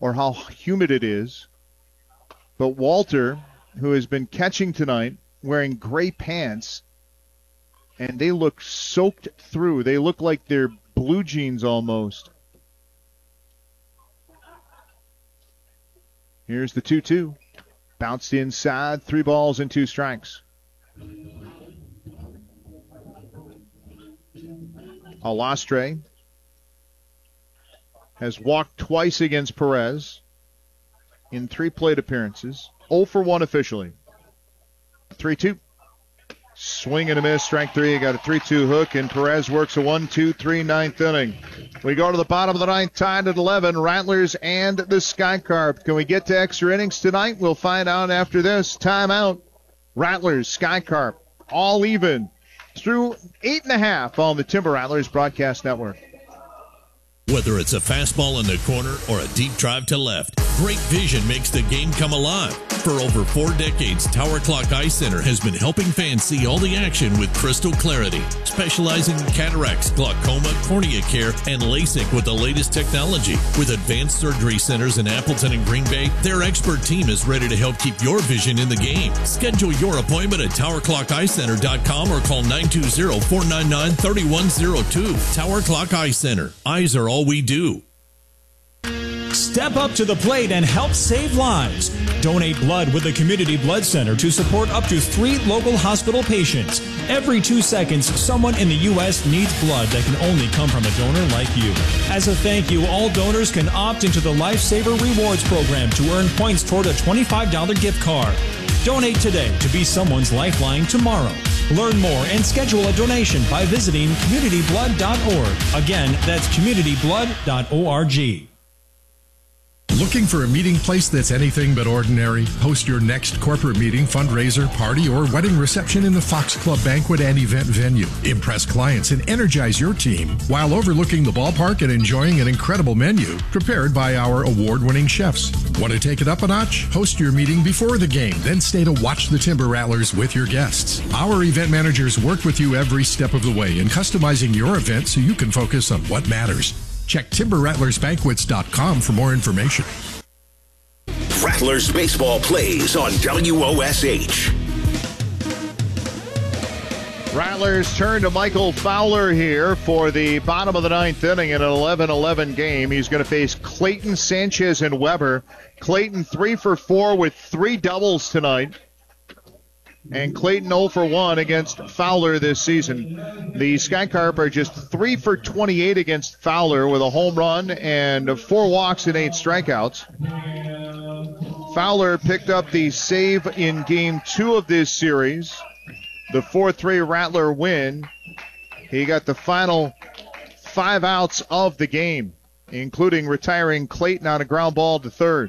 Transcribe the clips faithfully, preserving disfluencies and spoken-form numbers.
or how humid it is. But Walter, who has been catching tonight, wearing gray pants, and they look soaked through. They look like they're blue jeans almost. Here's the two two. Bounced inside, three balls and two strikes. Alastre has walked twice against Perez in three plate appearances. oh for one officially. three two. Swing and a miss, strike three. Got a three two hook, and Perez works a one two three ninth inning. We go to the bottom of the ninth, tied at eleven, Rattlers and the Sky Carp. Can we get to extra innings tonight? We'll find out after this. Timeout. Rattlers, Sky Carp, all even through eight and a half on the Timber Rattlers Broadcast Network. Whether it's a fastball in the corner or a deep drive to left, great vision makes the game come alive. For over four decades, Tower Clock Eye Center has been helping fans see all the action with crystal clarity, specializing in cataracts, glaucoma, cornea care, and LASIK with the latest technology. With advanced surgery centers in Appleton and Green Bay, their expert team is ready to help keep your vision in the game. Schedule your appointment at tower clock eye center dot com or call nine two zero, four nine nine, three one zero two. Tower Clock Eye Center. Eyes are all we do. Step up to the plate and help save lives. Donate blood with the Community Blood Center to support up to three local hospital patients. Every two seconds, someone in the U S needs blood that can only come from a donor like you. As a thank you, all donors can opt into the Lifesaver Rewards program to earn points toward a twenty-five dollars gift card. Donate today to be someone's lifeline tomorrow. Learn more and schedule a donation by visiting community blood dot org. Again, that's community blood dot org. Looking for a meeting place that's anything but ordinary? Host your next corporate meeting, fundraiser, party, or wedding reception in the Fox Club banquet and event venue. Impress clients and energize your team while overlooking the ballpark and enjoying an incredible menu prepared by our award-winning chefs. Want to take it up a notch? Host your meeting before the game, then stay to watch the Timber Rattlers with your guests. Our event managers work with you every step of the way in customizing your event so you can focus on what matters. Check timber rattlers banquets dot com for more information. Rattlers baseball plays on W O S H. Rattlers turn to Michael Fowler here for the bottom of the ninth inning in an eleven eleven game. He's going to face Clayton, Sanchez, and Weber. Clayton three for four with three doubles tonight. And Clayton oh for one against Fowler this season. The Sky Carp are just three for twenty-eight against Fowler with a home run and four walks and eight strikeouts. Fowler picked up the save in game two of this series. The four three Rattler win. He got the final five outs of the game, including retiring Clayton on a ground ball to third.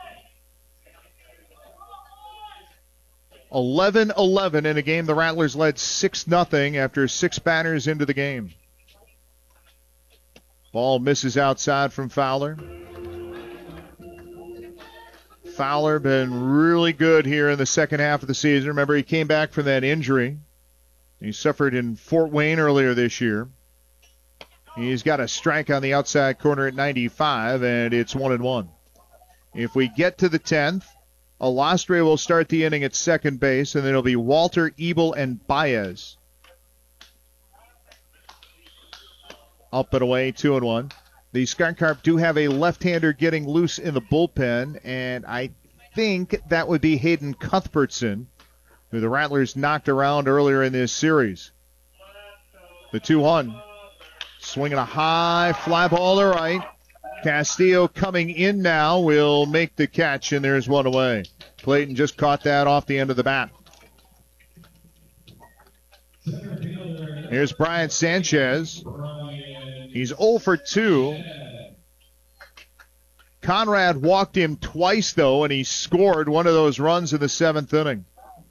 eleven eleven in a game the Rattlers led six nothing after six batters into the game. Ball misses outside from Fowler. Fowler been really good here in the second half of the season. Remember, he came back from that injury. He suffered in Fort Wayne earlier this year. He's got a strike on the outside corner at ninety-five, and it's one and one. If we get to the tenth, Alastre will start the inning at second base, and then it'll be Walter, Ebel, and Baez. Up and away, two and one. The Sky Carp do have a left-hander getting loose in the bullpen, and I think that would be Hayden Cuthbertson, who the Rattlers knocked around earlier in this series. The two one. Swinging a high fly ball to right. Castillo coming in now will make the catch, and there's one away. Clayton just caught that off the end of the bat. Here's Brian Sanchez. He's oh for two. Conrad walked him twice, though, and he scored one of those runs in the seventh inning.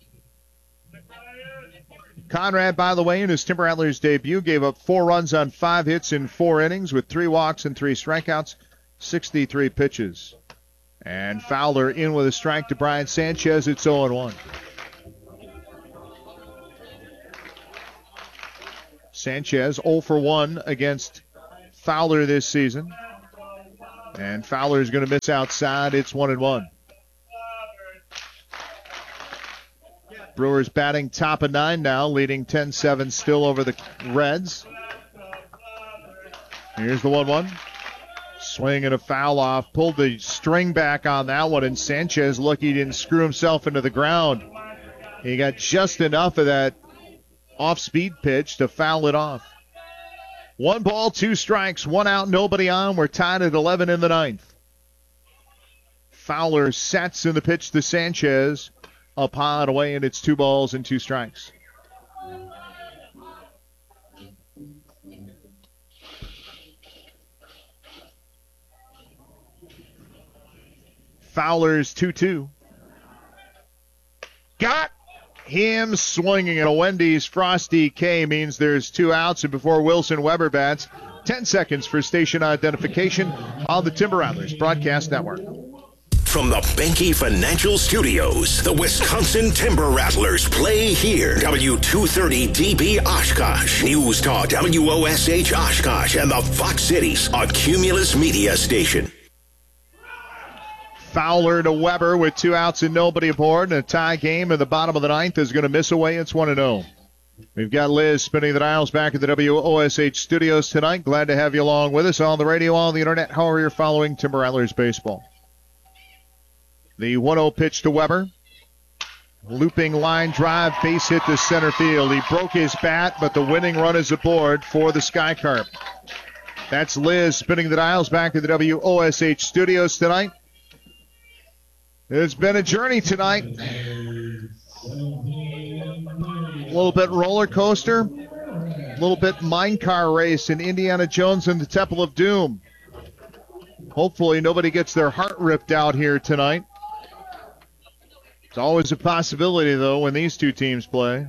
Conrad, by the way, in his Timber Rattlers debut, gave up four runs on five hits in four innings with three walks and three strikeouts, sixty-three pitches. And Fowler in with a strike to Brian Sanchez. It's oh and one. Sanchez oh for one against Fowler this season. And Fowler's going to miss outside. It's one and one. Brewers batting top of nine now, leading ten seven still over the Reds. Here's the one one. Swing and a foul off. Pulled the string back on that one, and Sanchez lucky he didn't screw himself into the ground. He got just enough of that off-speed pitch to foul it off. One ball, two strikes, one out, nobody on. We're tied at eleven in the ninth. Fowler sets in the pitch to Sanchez. Up high and away, and it's two balls and two strikes. Fowler's two two. Got him swinging, and a Wendy's Frosty K means there's two outs, and before Wilson Weber bats, ten seconds for station identification on the Timber Rattlers Broadcast Network. From the Banky Financial Studios, the Wisconsin Timber Rattlers play here. W two thirty D B Oshkosh, News Talk W O S H Oshkosh, and the Fox Cities, a Cumulus media station. Fowler to Weber with two outs and nobody aboard. And a tie game at the bottom of the ninth is going to miss away. It's one and oh. We've got Liz spinning the dials back at the W O S H studios tonight. Glad to have you along with us on the radio, on the internet, however you're following Timber Rattlers baseball. The one oh pitch to Weber. Looping line drive, base hit to center field. He broke his bat, but the winning run is aboard for the Sky Carp. That's Liz spinning the dials back at the W O S H studios tonight. It's been a journey tonight. A little bit roller coaster, a little bit mine car race in Indiana Jones and the Temple of Doom. Hopefully nobody gets their heart ripped out here tonight. It's always a possibility, though, when these two teams play.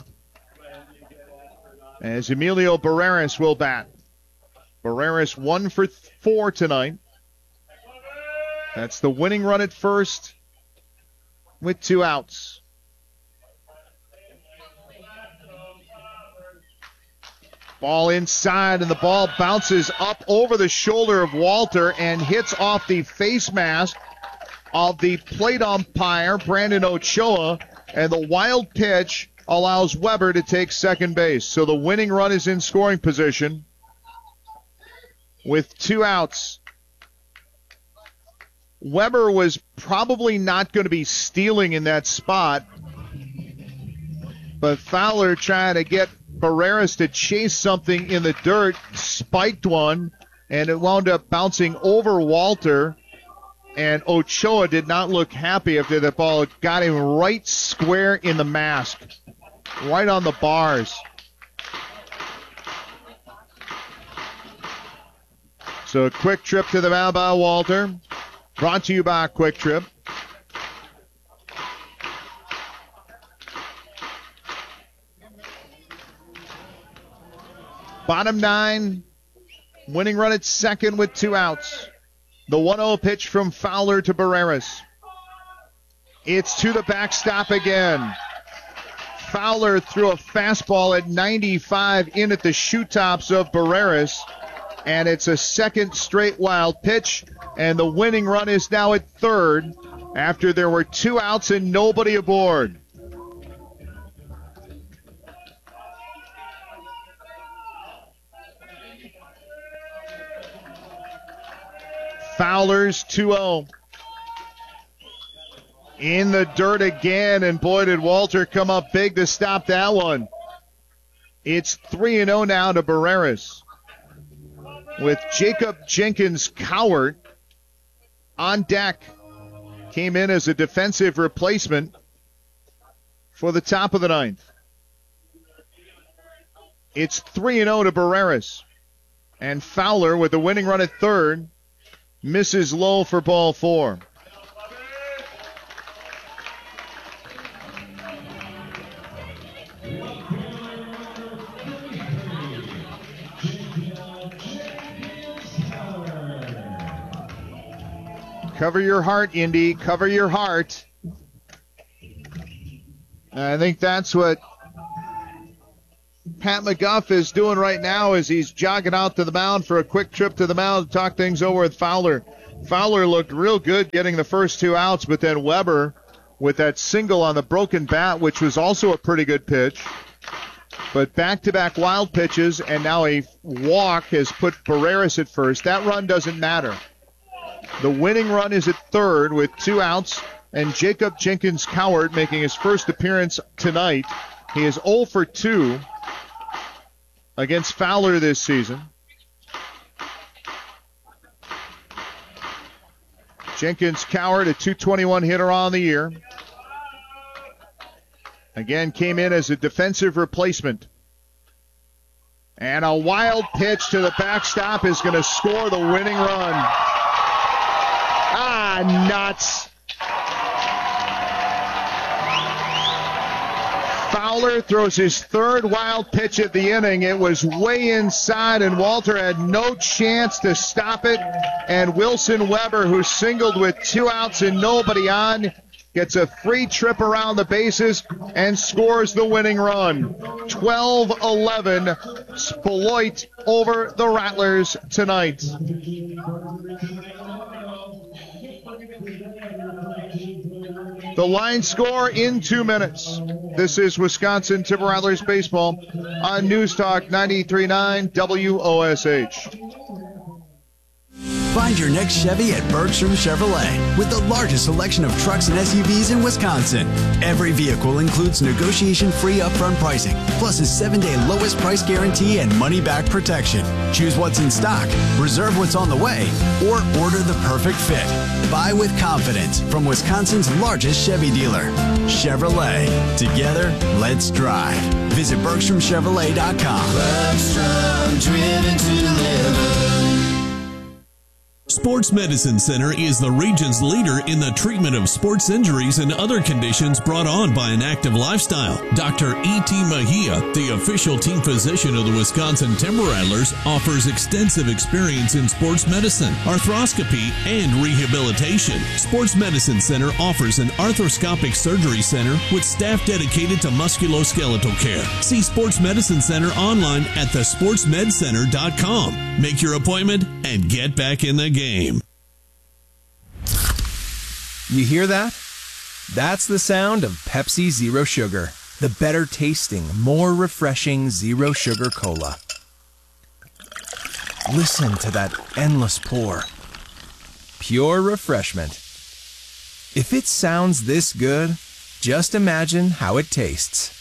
As Emilio Barreras will bat. Barreras one for four tonight. That's the winning run at first with two outs. Ball inside, and the ball bounces up over the shoulder of Walter and hits off the face mask of the plate umpire, Brandon Ochoa, and the wild pitch allows Weber to take second base. So the winning run is in scoring position with two outs. Weber was probably not going to be stealing in that spot, but Fowler trying to get Barreras to chase something in the dirt, spiked one, and it wound up bouncing over Walter. And Ochoa did not look happy after that ball. It got him right square in the mask, right on the bars. So a quick trip to the mound by Walter. Brought to you by Quick Trip. Bottom nine, winning run at second with two outs. The one oh pitch from Fowler to Barreras. It's to the backstop again. Fowler threw a fastball at ninety-five in at the shoe tops of Barreras, and it's a second straight wild pitch, and the winning run is now at third after there were two outs and nobody aboard. Fowler's two oh. In the dirt again, and boy, did Walter come up big to stop that one. It's three and oh now to Barreras, with Jacob Jenkins Cowart on deck. Came in as a defensive replacement for the top of the ninth. It's three and oh to Barreras. And Fowler, with the winning run at third, misses low for ball four. Cover your heart, Indy. Cover your heart. And I think that's what Pat McGuff is doing right now as he's jogging out to the mound for a quick trip to the mound to talk things over with Fowler. Fowler looked real good getting the first two outs, but then Weber with that single on the broken bat, which was also a pretty good pitch. But back-to-back wild pitches, and now a walk has put Barreras at first. That run doesn't matter. The winning run is at third with two outs, and Jacob Jenkins Cowart making his first appearance tonight. He is oh for two against Fowler this season. Jenkins Cowart, a two twenty-one hitter on the year. Again, came in as a defensive replacement. And a wild pitch to the backstop is going to score the winning run. Ah, nuts. Fowler throws his third wild pitch of the inning. It was way inside, and Walter had no chance to stop it. And Wilson Weber, who singled with two outs and nobody on, gets a free trip around the bases and scores the winning run. twelve eleven, Beloit over the Rattlers tonight. The line score in two minutes. This is Wisconsin Timber Rattlers baseball on News Talk ninety-three point nine W O S H. Find your next Chevy at Bergstrom Chevrolet with the largest selection of trucks and S U Vs in Wisconsin. Every vehicle includes negotiation-free upfront pricing, plus a seven-day lowest price guarantee and money-back protection. Choose what's in stock, reserve what's on the way, or order the perfect fit. Buy with confidence from Wisconsin's largest Chevy dealer, Chevrolet. Together, let's drive. Visit Bergstrom Chevrolet dot com. Bergstrom, driven to deliver. Sports Medicine Center is the region's leader in the treatment of sports injuries and other conditions brought on by an active lifestyle. Doctor E T. Mejia, the official team physician of the Wisconsin Timber Rattlers, offers extensive experience in sports medicine, arthroscopy, and rehabilitation. Sports Medicine Center offers an arthroscopic surgery center with staff dedicated to musculoskeletal care. See Sports Medicine Center online at the sports med center dot com. Make your appointment and get back in the game. Game. You hear that? That's the sound of Pepsi Zero Sugar, the better tasting, more refreshing zero sugar cola. Listen to that endless pour. Pure refreshment. If it sounds this good, just imagine how it tastes.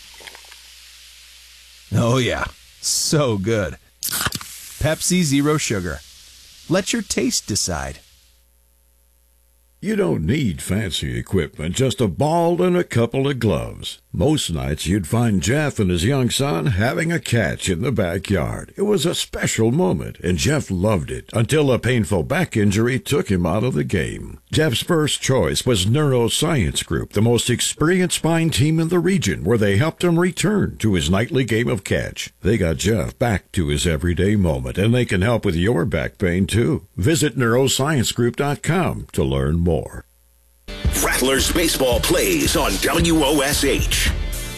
Oh yeah, so good. Pepsi Zero Sugar. Let your taste decide. You don't need fancy equipment, just a ball and a couple of gloves. Most nights you'd find Jeff and his young son having a catch in the backyard. It was a special moment, and Jeff loved it until a painful back injury took him out of the game. Jeff's first choice was Neuroscience Group, the most experienced spine team in the region, where they helped him return to his nightly game of catch. They got Jeff back to his everyday moment, and they can help with your back pain too. Visit neuroscience group dot com to learn more. More. Rattlers baseball plays on W O S H.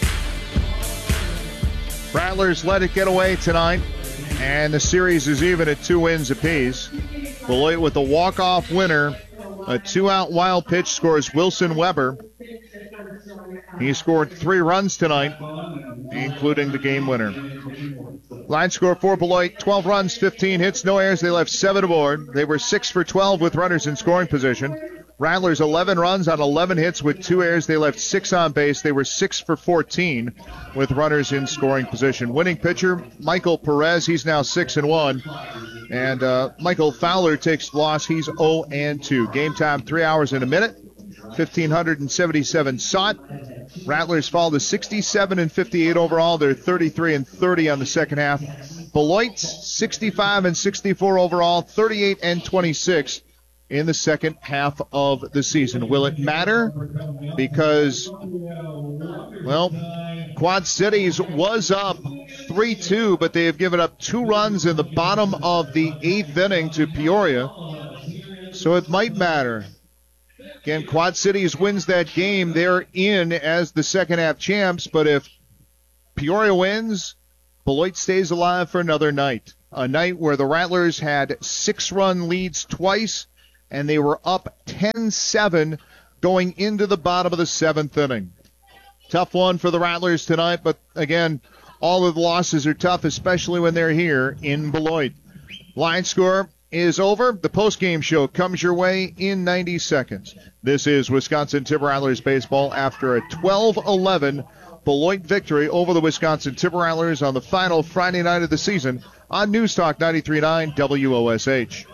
Rattlers let it get away tonight, and the series is even at two wins apiece. Beloit with a walk-off winner. A two-out wild pitch scores Wilson Weber. He scored three runs tonight, including the game winner. Line score for Beloit, twelve runs, fifteen hits, no errors. They left seven aboard. They were six for twelve with runners in scoring position. Rattlers eleven runs on eleven hits with two errors. They left six on base. They were six for fourteen with runners in scoring position. Winning pitcher, Michael Perez. He's now six and one. And uh, Michael Fowler takes loss. He's oh and two. Game time, three hours and a minute. fifteen seventy-seven sought. Rattlers fall to sixty-seven and fifty-eight overall. They're thirty-three and thirty on the second half. Beloit, sixty-five and sixty-four overall, thirty-eight and twenty-six in the second half of the season. Will it matter? Because, well, Quad Cities was up three two, but they have given up two runs in the bottom of the eighth inning to Peoria. So it might matter. Again, Quad Cities wins that game. They're in as the second half champs, but if Peoria wins, Beloit stays alive for another night. A night where the Rattlers had six-run leads twice and they were up ten seven going into the bottom of the seventh inning. Tough one for the Rattlers tonight, but again, all of the losses are tough, especially when they're here in Beloit. Line score is over. The postgame show comes your way in ninety seconds. This is Wisconsin Timber Rattlers baseball after a twelve eleven Beloit victory over the Wisconsin Timber Rattlers on the final Friday night of the season on News Talk ninety-three point nine W O S H.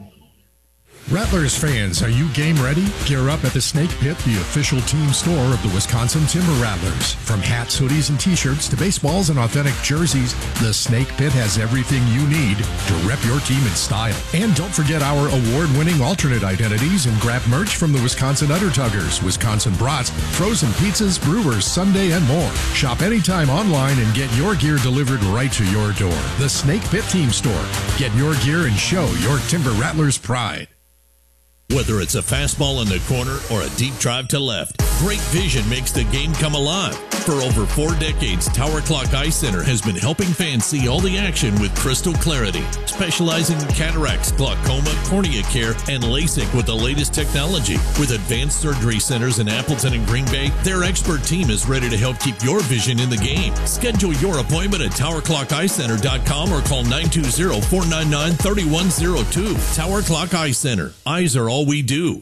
Rattlers fans, are you game ready? Gear up at the Snake Pit, the official team store of the Wisconsin Timber Rattlers. From hats, hoodies, and t-shirts to baseballs and authentic jerseys, the Snake Pit has everything you need to rep your team in style. And don't forget our award-winning alternate identities and grab merch from the Wisconsin Undertuggers, Wisconsin Brats, frozen pizzas, brewers, Sunday, and more. Shop anytime online and get your gear delivered right to your door. The Snake Pit Team Store. Get your gear and show your Timber Rattlers pride. Whether it's a fastball in the corner or a deep drive to left, great vision makes the game come alive. For over four decades, Tower Clock Eye Center has been helping fans see all the action with crystal clarity, specializing in cataracts, glaucoma, cornea care, and LASIK with the latest technology. With advanced surgery centers in Appleton and Green Bay, their expert team is ready to help keep your vision in the game. Schedule your appointment at tower clock eye center dot com or call nine two zero, four nine nine, three one zero two. Tower Clock Eye Center. Eyes are all we do.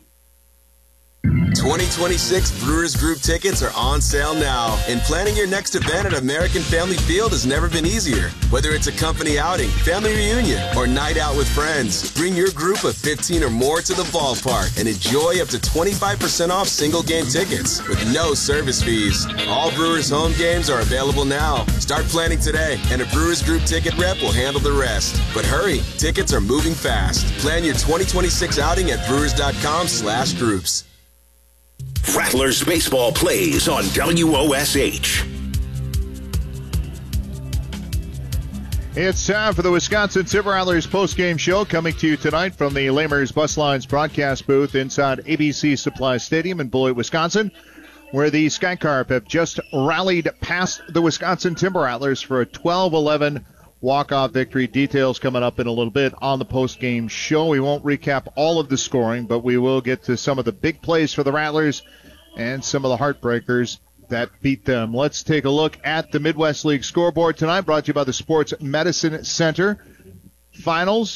twenty twenty-six Brewers Group tickets are on sale now, and planning your next event at American Family Field has never been easier. Whether it's a company outing, family reunion, or night out with friends, bring your group of fifteen or more to the ballpark and enjoy up to twenty-five percent off single game tickets with no service fees. All Brewers home games are available now. Start planning today, and a Brewers Group ticket rep will handle the rest. But hurry, tickets are moving fast. Plan your twenty twenty-six outing at brewers.com slash groups. Rattlers baseball plays on W O S H. It's time for the Wisconsin Timber Rattlers postgame show, coming to you tonight from the Lamers Bus Lines broadcast booth inside A B C Supply Stadium in Beloit, Wisconsin, where the Skycarp have just rallied past the Wisconsin Timber Rattlers for a twelve eleven walk-off victory. Details coming up in a little bit on the post-game show. We won't recap all of the scoring, but we will get to some of the big plays for the Rattlers and some of the heartbreakers that beat them. Let's take a look at the Midwest League scoreboard tonight, brought to you by the Sports Medicine Center. Finals,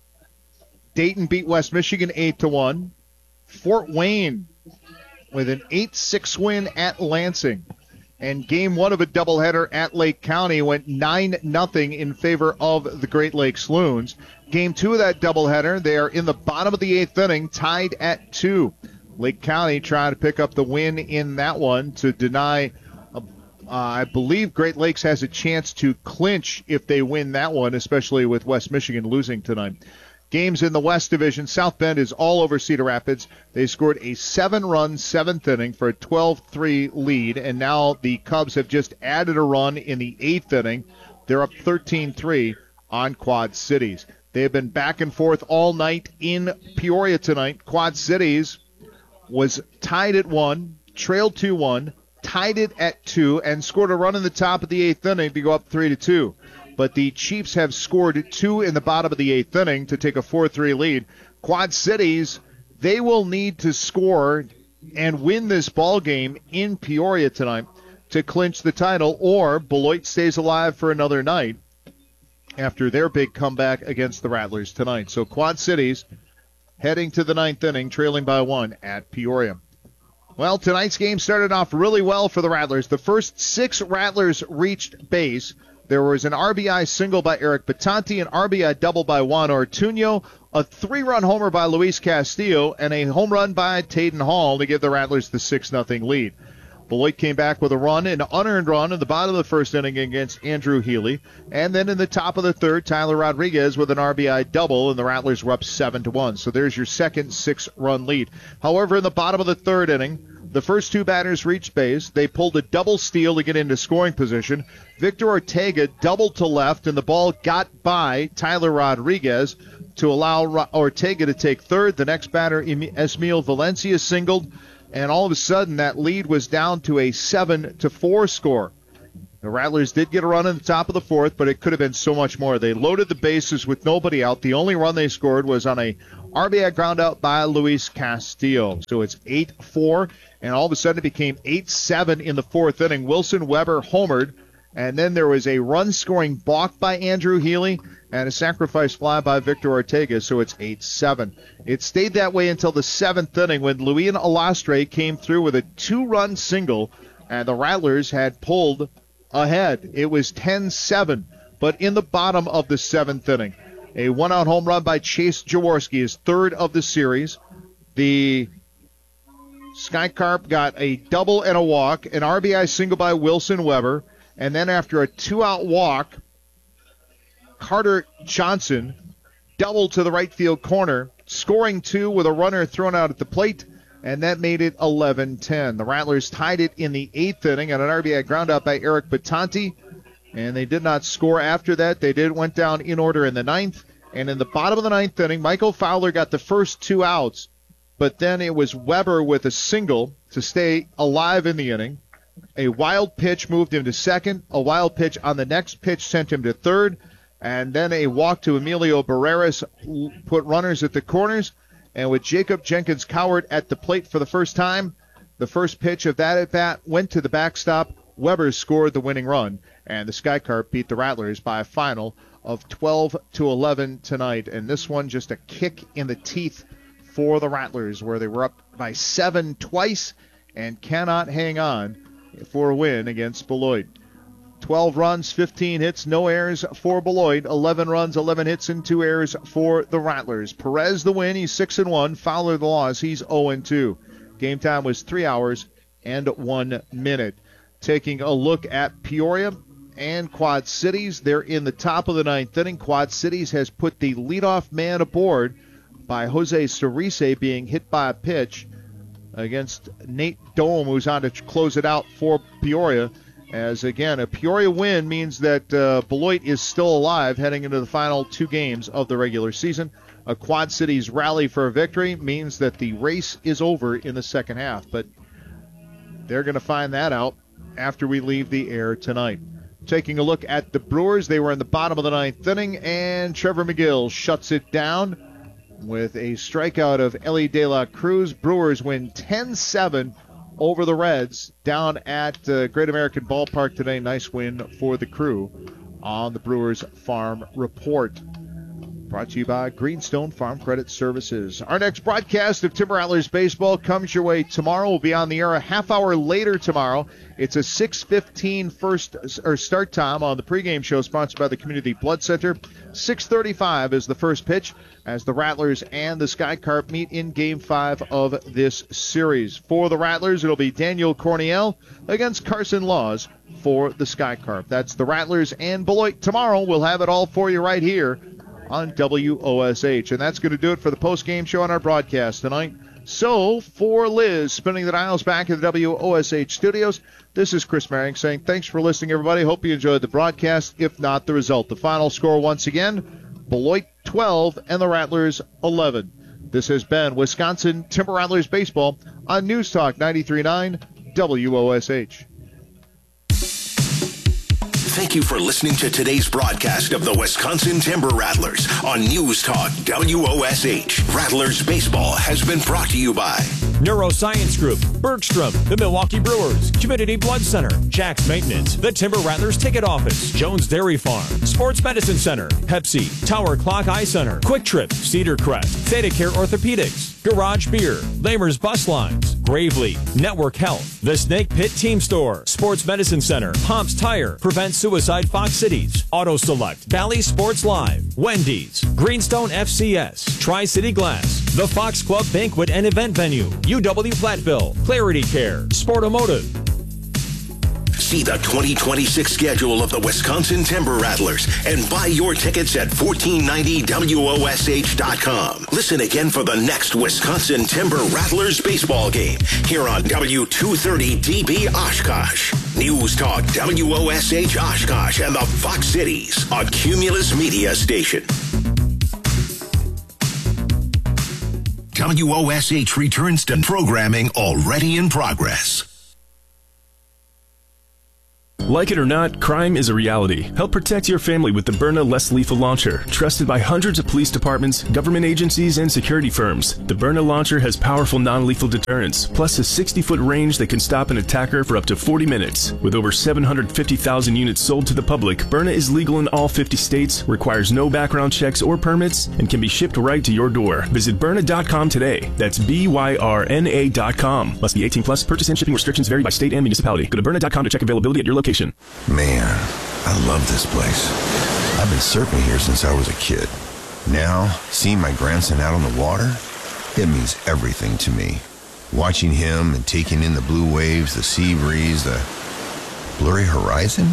Dayton beat West Michigan eight to one. Fort Wayne with an eight six win at Lansing. And game one of a doubleheader at Lake County went nine nothing in favor of the Great Lakes Loons. Game two of that doubleheader, they are in the bottom of the eighth inning, tied at two. Lake County trying to pick up the win in that one to deny, uh, I believe Great Lakes has a chance to clinch if they win that one, especially with West Michigan losing tonight. Games in the West Division, South Bend is all over Cedar Rapids. They scored a seven-run seventh inning for a twelve three lead, and now the Cubs have just added a run in the eighth inning. They're up thirteen three on Quad Cities. They have been back and forth all night in Peoria tonight. Quad Cities was tied at one, trailed two one, tied it at two, and scored a run in the top of the eighth inning to go up three to two. But the Chiefs have scored two in the bottom of the eighth inning to take a four three lead. Quad Cities, they will need to score and win this ball game in Peoria tonight to clinch the title, or Beloit stays alive for another night after their big comeback against the Rattlers tonight. So Quad Cities heading to the ninth inning, trailing by one at Peoria. Well, tonight's game started off really well for the Rattlers. The first six Rattlers reached base. There was an R B I single by Eric Batanti, an R B I double by Juan Ortuño, a three-run homer by Luis Castillo, and a home run by Taden Hall to give the Rattlers the six nothing lead. Beloit came back with a run, an unearned run in the bottom of the first inning against Andrew Healy. And then in the top of the third, Tyler Rodriguez with an R B I double, and the Rattlers were up seven to one. So there's your second six-run lead. However, in the bottom of the third inning, the first two batters reached base. They pulled a double steal to get into scoring position. Victor Ortega doubled to left, and the ball got by Tyler Rodriguez to allow Ortega to take third. The next batter, Esmil Valencia, singled, and all of a sudden that lead was down to a seven to four score. The Rattlers did get a run in the top of the fourth, but it could have been so much more. They loaded the bases with nobody out. The only run they scored was on a R B I ground out by Luis Castillo. So it's eight four, and all of a sudden it became eight seven in the fourth inning. Wilson Weber homered, and then there was a run-scoring balk by Andrew Healy and a sacrifice fly by Victor Ortega, so it's eight seven. It stayed that way until the seventh inning when Luis Alastre came through with a two-run single, and the Rattlers had pulled ahead. It was ten seven, but in the bottom of the seventh inning, a one-out home run by Chase Jaworski, his third of the series. The Sky Carp got a double and a walk, an R B I single by Wilson Weber, and then after a two-out walk, Carter Johnson doubled to the right field corner, scoring two with a runner thrown out at the plate, and that made it eleven ten. The Rattlers tied it in the eighth inning on an R B I groundout by Eric Batanti, and they did not score after that. They did went down in order in the ninth, and in the bottom of the ninth inning, Michael Fowler got the first two outs, but then it was Weber with a single to stay alive in the inning. A wild pitch moved him to second. A wild pitch on the next pitch sent him to third. And then a walk to Emilio Barreras put runners at the corners. And with Jacob Jenkins Coward at the plate for the first time, the first pitch of that at-bat went to the backstop. Weber scored the winning run. And the Sky Carp beat the Rattlers by a final of twelve to eleven tonight. And this one just a kick in the teeth for the Rattlers, where they were up by seven twice and cannot hang on for a win against Beloit. twelve runs, fifteen hits, no errors for Beloit. eleven runs, eleven hits, and two errors for the Rattlers. Perez the win, he's six and one. Fowler the loss, he's oh and two. Game time was three hours and one minute. Taking a look at Peoria and Quad Cities, they're in the top of the ninth inning. Quad Cities has put the leadoff man aboard by Jose Cerise being hit by a pitch against Nate Dome, who's on to close it out for Peoria. As, again, a Peoria win means that uh, Beloit is still alive heading into the final two games of the regular season. A Quad Cities rally for a victory means that the race is over in the second half. But they're going to find that out after we leave the air tonight. Taking a look at the Brewers, they were in the bottom of the ninth inning, and Trevor McGill shuts it down with a strikeout of Ellie De La Cruz. Brewers win ten seven over the Reds down at uh, Great American Ballpark today. Nice win for the Crew on the Brewers Farm Report. Brought to you by Greenstone Farm Credit Services. Our next broadcast of Timber Rattlers baseball comes your way tomorrow. We'll be on the air a half hour later tomorrow. It's a six fifteen first or start time on the pregame show sponsored by the Community Blood Center. six thirty-five is the first pitch as the Rattlers and the Sky Carp meet in Game five of this series. For the Rattlers, it'll be Daniel Corniel against Carson Laws for the Sky Carp. That's the Rattlers and Beloit tomorrow. We'll have it all for you right here on W O S H. And that's going to do it for the post-game show on our broadcast tonight. So, for Liz, spinning the dials back at the W O S H studios, this is Chris Merring saying thanks for listening, everybody. Hope you enjoyed the broadcast. If not, the result. The final score once again, Beloit twelve and the Rattlers eleven. This has been Wisconsin Timber Rattlers baseball on News Talk ninety-three point nine W O S H. Thank you for listening to today's broadcast of the Wisconsin Timber Rattlers on News Talk W O S H. Rattlers baseball has been brought to you by Neuroscience Group, Bergstrom, the Milwaukee Brewers, Community Blood Center, Jack's Maintenance, the Timber Rattlers Ticket Office, Jones Dairy Farm, Sports Medicine Center, Pepsi, Tower Clock Eye Center, Quick Trip, Cedar Crest, Theta Care Orthopedics, Garage Beer, Lamer's Bus Lines, Gravely, Network Health, The Snake Pit Team Store, Sports Medicine Center, Pomps Tire, Prevent Suicide Fox Cities, Auto Select, Valley Sports Live, Wendy's, Greenstone F C S, Tri-City Glass, The Fox Club Banquet and Event Venue, U W Platteville, Clarity Care, Sportomotive. See the twenty twenty-six schedule of the Wisconsin Timber Rattlers and buy your tickets at fourteen ninety W O S H dot com. Listen again for the next Wisconsin Timber Rattlers baseball game here on W two thirty D B Oshkosh. News Talk W O S H Oshkosh and the Fox Cities on Cumulus Media Station. W O S H returns to programming already in progress. Like it or not, crime is a reality. Help protect your family with the Byrna Less Lethal Launcher. Trusted by hundreds of police departments, government agencies, and security firms, the Byrna launcher has powerful non-lethal deterrence, plus a sixty-foot range that can stop an attacker for up to forty minutes. With over seven hundred fifty thousand units sold to the public, Byrna is legal in all fifty states, requires no background checks or permits, and can be shipped right to your door. Visit Byrna dot com today. That's B Y R N A dot com. Must be eighteen plus. Purchase and shipping restrictions vary by state and municipality. Go to Byrna dot com to check availability at your location. Man, I love this place. I've been surfing here since I was a kid. Now, seeing my grandson out on the water, it means everything to me. Watching him and taking in the blue waves, the sea breeze, the blurry horizon.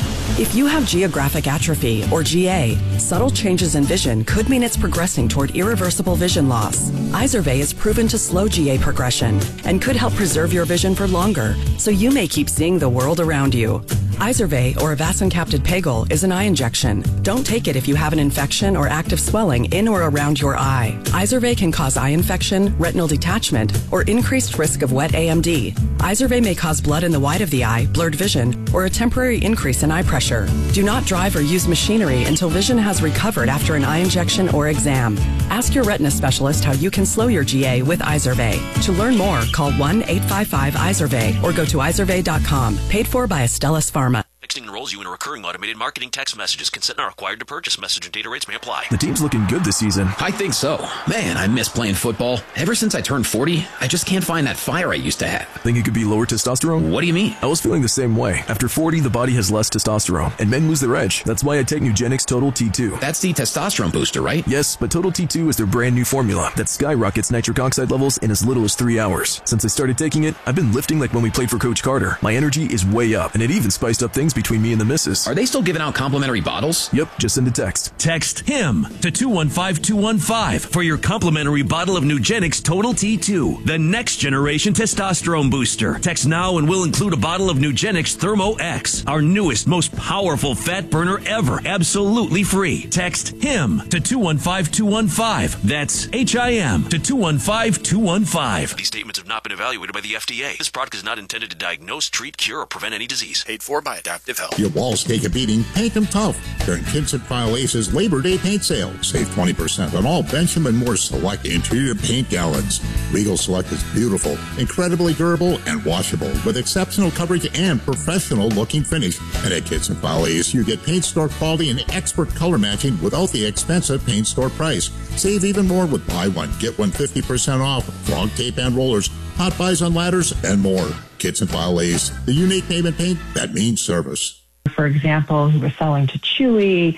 If you have geographic atrophy, or G A, subtle changes in vision could mean it's progressing toward irreversible vision loss. Izervay is proven to slow G A progression and could help preserve your vision for longer, so you may keep seeing the world around you. Izervay, or avacincaptad pegol, is an eye injection. Don't take it if you have an infection or active swelling in or around your eye. Izervay can cause eye infection, retinal detachment, or increased risk of wet A M D. Izervay may cause blood in the white of the eye, blurred vision, or a temporary increase in eye pressure. Do not drive or use machinery until vision has recovered after an eye injection or exam. Ask your retina specialist how you can slow your G A with Izervay. To learn more, call one eight five five Izervay or go to izervay dot com. Paid for by Astellas Pharma. Texting enrolls you in a recurring automated marketing text messages. Consent not required to purchase. Message and data rates may apply. The team's looking good this season. I think so. Man, I miss playing football. Ever since I turned forty, I just can't find that fire I used to have. Think it could be lower testosterone? What do you mean? I was feeling the same way. After forty, the body has less testosterone, and men lose their edge. That's why I take Nugenix Total T two. That's the testosterone booster, right? Yes, but Total T two is their brand new formula that skyrockets nitric oxide levels in as little as three hours. Since I started taking it, I've been lifting like when we played for Coach Carter. My energy is way up, and it even spiced up things between me and the missus. Are they still giving out complimentary bottles? Yep, just send a text. Text HIM to two one five two one five for your complimentary bottle of Nugenix Total T two, the next generation testosterone booster. Text now and we'll include a bottle of Nugenix Thermo X, our newest, most powerful fat burner ever, absolutely free. Text HIM to two one five two one five. That's H I M to two one five two one five. These statements have not been evaluated by the F D A. This product is not intended to diagnose, treat, cure, or prevent any disease. Paid for by Adaptive Health. Your walls take a beating, paint them tough. During Kids and File Ace's Labor Day paint sale, save twenty percent on all Benjamin Moore Select interior paint gallons. Regal Select is beautiful, incredibly durable, and washable, with exceptional coverage and professional-looking finish. And at Kids and File Ace, you get paint store quality and expert color matching without the expensive paint store price. Save even more with buy one, get one fifty percent off, frog tape and rollers, hot buys on ladders, and more. Kids and File Ace, the unique name in paint that means service. For example, who were selling to Chewy,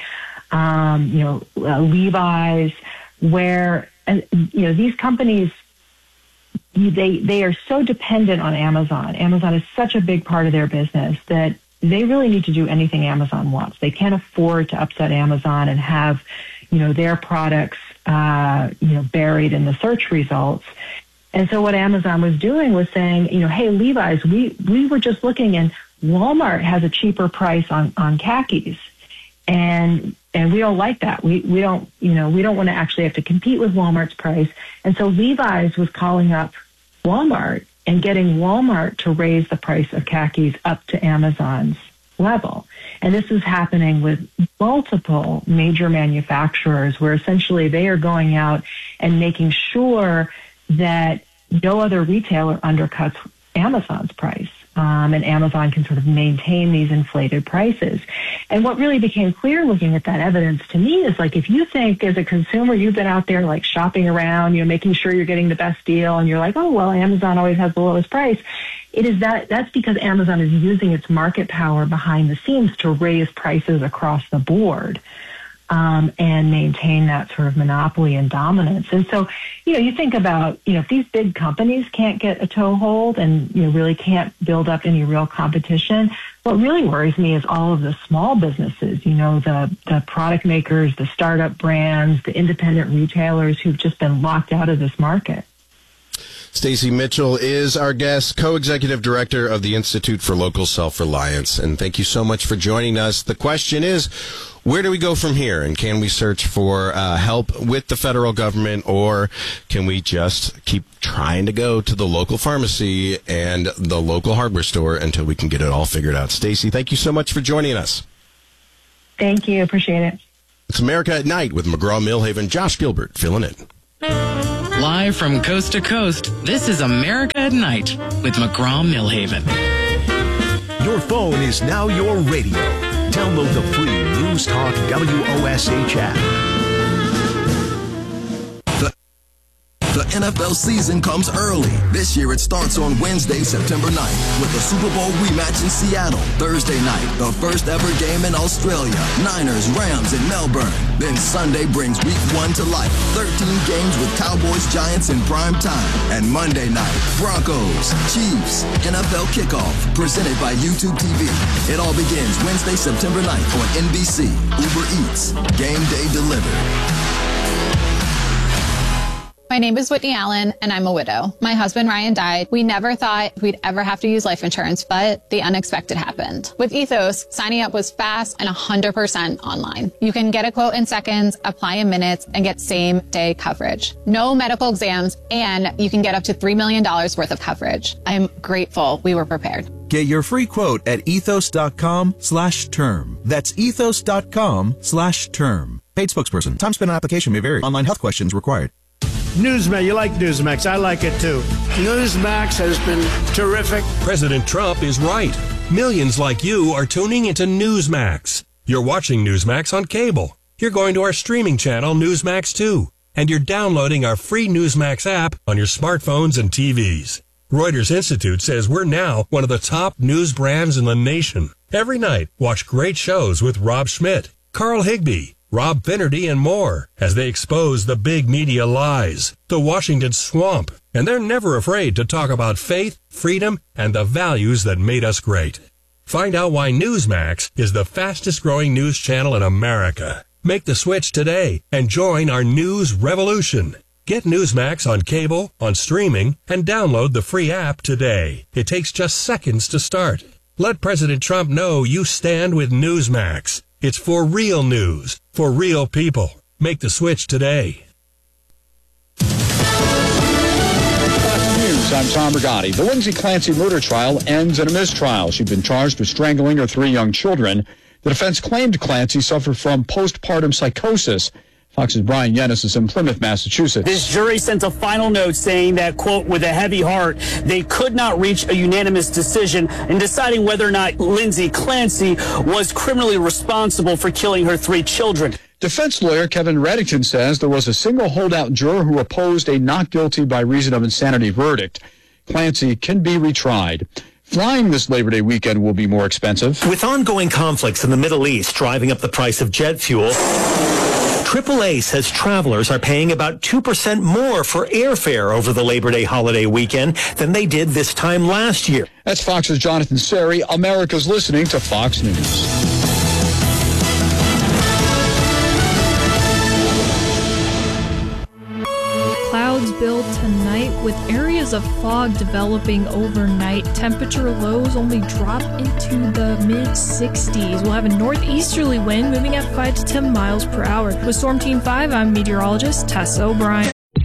um, you know, uh, Levi's, where, uh, you know, these companies, they they are so dependent on Amazon. Amazon is such a big part of their business that they really need to do anything Amazon wants. They can't afford to upset Amazon and have, you know, their products, uh, you know, buried in the search results. And so what Amazon was doing was saying, you know, hey, Levi's, we, we were just looking and Walmart has a cheaper price on, on khakis. And, and we don't like that. We, we don't, you know, we don't want to actually have to compete with Walmart's price. And so Levi's was calling up Walmart and getting Walmart to raise the price of khakis up to Amazon's level. And this is happening with multiple major manufacturers where essentially they are going out and making sure that no other retailer undercuts Amazon's price. Um, and Amazon can sort of maintain these inflated prices. And what really became clear looking at that evidence to me is like, if you think as a consumer, you've been out there like shopping around, you know, making sure you're getting the best deal and you're like, oh, well, Amazon always has the lowest price. It is that that's because Amazon is using its market power behind the scenes to raise prices across the board. Um, and maintain that sort of monopoly and dominance. And so, you know, you think about, you know, if these big companies can't get a toehold and, you know, really can't build up any real competition, what really worries me is all of the small businesses, you know, the, the product makers, the startup brands, the independent retailers who've just been locked out of this market. Stacy Mitchell is our guest, co-executive director of the Institute for Local Self-Reliance. And thank you so much for joining us. The question is, Where do we go from here? And can we search for uh, help with the federal government, or can we just keep trying to go to the local pharmacy and the local hardware store until we can get it all figured out? Stacey, thank you so much for joining us. Thank you. Appreciate it. It's America at Night with McGraw-Millhaven. Josh Gilbert filling in. Live from coast to coast, this is America at Night with McGraw-Millhaven. Your phone is now your radio. Download the free News Talk W O S H app. The N F L season comes early. This year it starts on Wednesday, September ninth, with the Super Bowl rematch in Seattle. Thursday night, the first ever game in Australia. Niners, Rams in Melbourne. Then Sunday brings week one to life. thirteen games with Cowboys, Giants in prime time. And Monday night, Broncos, Chiefs, N F L kickoff, presented by YouTube T V. It all begins Wednesday, September ninth on N B C, Uber Eats, Game Day Delivered. My name is Whitney Allen, and I'm a widow. My husband, Ryan, died. We never thought we'd ever have to use life insurance, but the unexpected happened. With Ethos, signing up was fast and one hundred percent online. You can get a quote in seconds, apply in minutes, and get same-day coverage. No medical exams, and you can get up to three million dollars worth of coverage. I'm grateful we were prepared. Get your free quote at ethos.com slash term. That's ethos.com slash term. Paid spokesperson. Time spent on application may vary. Online health questions required. Newsmax, you like Newsmax. I like it too. Newsmax has been terrific. President Trump is right. Millions like you are tuning into Newsmax. You're watching Newsmax on cable. You're going to our streaming channel, Newsmax two. And you're downloading our free Newsmax app on your smartphones and T Vs. Reuters Institute says we're now one of the top news brands in the nation. Every night, watch great shows with Rob Schmidt, Carl Higbie, Rob Finnerty, and more as they expose the big media lies, the Washington swamp, and they're never afraid to talk about faith, freedom, and the values that made us great. Find out why Newsmax is the fastest growing news channel in America. Make the switch today and join our news revolution. Get Newsmax on cable, on streaming, and download the free app today. It takes just seconds to start. Let President Trump know you stand with Newsmax. It's for real news, for real people. Make the switch today. Fox News, I'm Tom Rigotti. The Lindsay Clancy murder trial ends in a mistrial. She'd been charged with strangling her three young children. The defense claimed Clancy suffered from postpartum psychosis. Fox's Brian Yennis is in Plymouth, Massachusetts. This jury sent a final note saying that, quote, with a heavy heart, they could not reach a unanimous decision in deciding whether or not Lindsay Clancy was criminally responsible for killing her three children. Defense lawyer Kevin Reddington says there was a single holdout juror who opposed a not guilty by reason of insanity verdict. Clancy can be retried. Flying this Labor Day weekend will be more expensive. With ongoing conflicts in the Middle East driving up the price of jet fuel, triple A says travelers are paying about two percent more for airfare over the Labor Day holiday weekend than they did this time last year. That's Fox's Jonathan Seri. America's listening to Fox News. Clouds build tonight with areas of fog developing overnight. Temperature lows only drop into the mid sixties. We'll have a northeasterly wind moving at five to ten miles per hour. With Storm Team five, I'm meteorologist Tessa O'Brien.